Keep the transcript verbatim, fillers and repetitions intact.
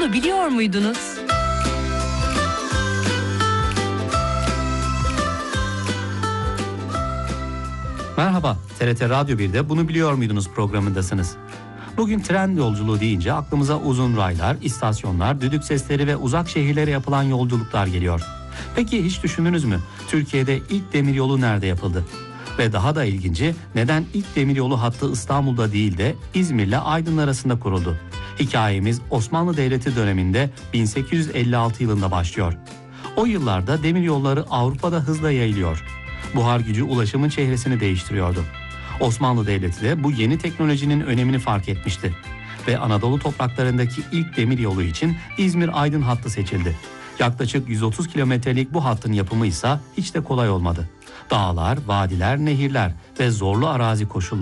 Bunu biliyor muydunuz? Merhaba, T R T Radyo bir'de Bunu Biliyor Muydunuz programındasınız. Bugün tren yolculuğu deyince aklımıza uzun raylar, istasyonlar, düdük sesleri ve uzak şehirlere yapılan yolculuklar geliyor. Peki hiç düşündünüz mü? Türkiye'de ilk demiryolu nerede yapıldı? Ve daha da ilginci, neden ilk demiryolu hattı İstanbul'da değil de İzmir'le Aydın arasında kuruldu? Hikayemiz Osmanlı Devleti döneminde bin sekiz yüz elli altı yılında başlıyor. O yıllarda demiryolları Avrupa'da hızla yayılıyor. Buhar gücü ulaşımın çehresini değiştiriyordu. Osmanlı Devleti de bu yeni teknolojinin önemini fark etmişti. Ve Anadolu topraklarındaki ilk demiryolu için İzmir-Aydın hattı seçildi. Yaklaşık yüz otuz kilometrelik bu hattın yapımı ise hiç de kolay olmadı. Dağlar, vadiler, nehirler ve zorlu arazi koşulları